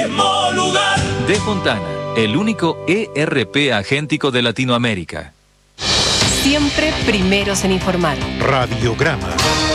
mismo lugar. De Fontana, el único ERP agéntico de Latinoamérica. Siempre primeros en informar. Radiograma.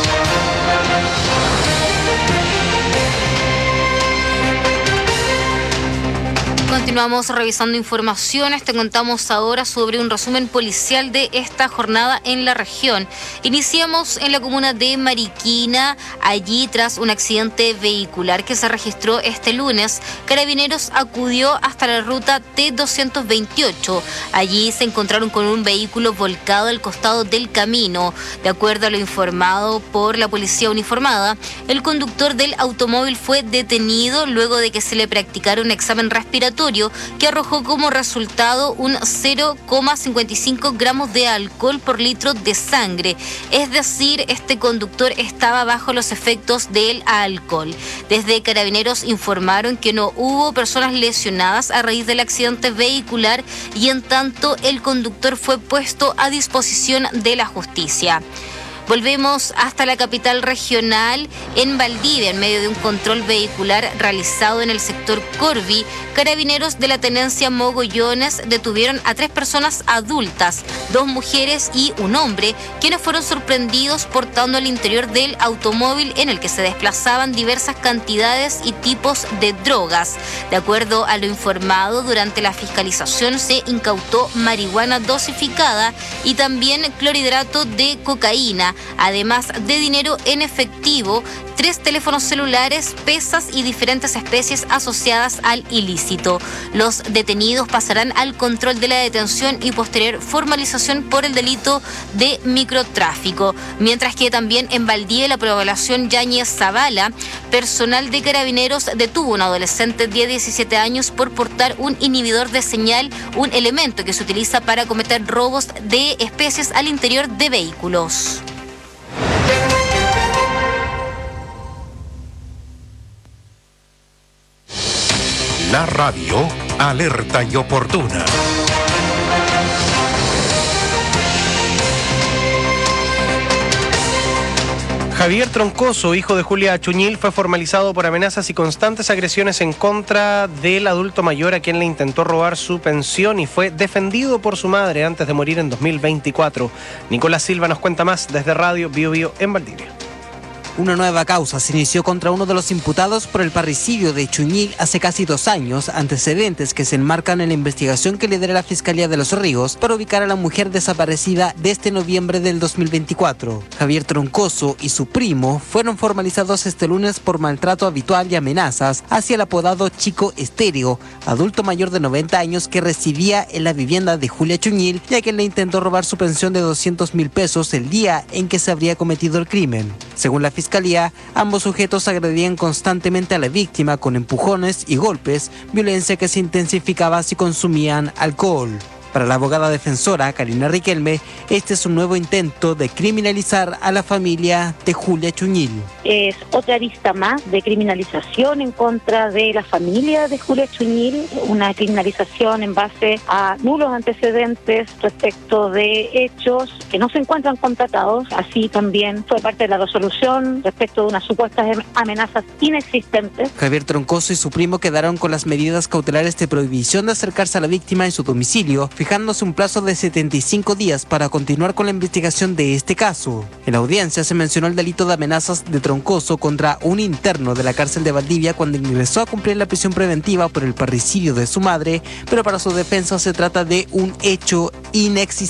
Continuamos revisando informaciones. Te contamos ahora sobre un resumen policial de esta jornada en la región. Iniciamos en la comuna de Mariquina. Allí, tras un accidente vehicular que se registró este lunes, Carabineros acudió hasta la ruta T228. Allí se encontraron con un vehículo volcado al costado del camino. De acuerdo a lo informado por la policía uniformada, el conductor del automóvil fue detenido luego de que se le practicara un examen respiratorio que arrojó como resultado un 0,55 gramos de alcohol por litro de sangre. Es decir, este conductor estaba bajo los efectos del alcohol. Desde Carabineros informaron que no hubo personas lesionadas a raíz del accidente vehicular y en tanto el conductor fue puesto a disposición de la justicia. Volvemos hasta la capital regional. En Valdivia, en medio de un control vehicular realizado en el sector Corvi, Carabineros de la Tenencia Mogollones detuvieron a 3 personas adultas, 2 mujeres y un hombre, quienes fueron sorprendidos portando al interior del automóvil en el que se desplazaban diversas cantidades y tipos de drogas. De acuerdo a lo informado, durante la fiscalización se incautó marihuana dosificada y también clorhidrato de cocaína, además de dinero en efectivo, 3 teléfonos celulares, pesas y diferentes especies asociadas al ilícito. Los detenidos pasarán al control de la detención y posterior formalización por el delito de microtráfico. Mientras que también en Valdivia, la población Yáñez Zavala, personal de Carabineros detuvo a un adolescente de 17 años por portar un inhibidor de señal, un elemento que se utiliza para cometer robos de especies al interior de vehículos. La radio, alerta y oportuna. Javier Troncoso, hijo de Julia Chuñil, fue formalizado por amenazas y constantes agresiones en contra del adulto mayor a quien le intentó robar su pensión y fue defendido por su madre antes de morir en 2024. Nicolás Silva nos cuenta más desde Radio Bio Bio en Valdivia. Una nueva causa se inició contra uno de los imputados por el parricidio de Chuñil hace casi 2 años, antecedentes que se enmarcan en la investigación que lidera la Fiscalía de Los Ríos para ubicar a la mujer desaparecida desde noviembre del 2024. Javier Troncoso y su primo fueron formalizados este lunes por maltrato habitual y amenazas hacia el apodado Chico Estéreo, adulto mayor de 90 años que residía en la vivienda de Julia Chuñil, ya que le intentó robar su pensión de 200.000 pesos el día en que se habría cometido el crimen. Según la Fiscalía, ambos sujetos agredían constantemente a la víctima con empujones y golpes, violencia que se intensificaba si consumían alcohol. Para la abogada defensora Karina Riquelme, este es un nuevo intento de criminalizar a la familia de Julia Chuñil. Es otra vista más de criminalización en contra de la familia de Julia Chuñil, una criminalización en base a nulos antecedentes respecto de hechos que no se encuentran contratados. Así también fue parte de la resolución respecto de unas supuestas amenazas inexistentes. Javier Troncoso y su primo quedaron con las medidas cautelares de prohibición de acercarse a la víctima en su domicilio, fijándose un plazo de 75 días para continuar con la investigación de este caso. En la audiencia se mencionó el delito de amenazas de Troncoso contra un interno de la cárcel de Valdivia cuando ingresó a cumplir la prisión preventiva por el parricidio de su madre, pero para su defensa se trata de un hecho inexistente.